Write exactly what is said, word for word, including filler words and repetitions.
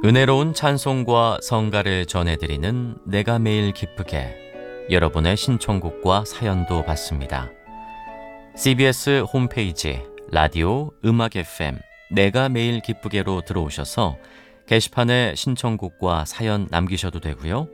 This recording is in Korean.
은혜로운 찬송과 성가를 전해드리는 내가 매일 기쁘게, 여러분의 신청곡과 사연도 받습니다. 씨비에스 홈페이지 라디오 음악 에프엠 내가 매일 기쁘게로 들어오셔서 게시판에 신청곡과 사연 남기셔도 되고요.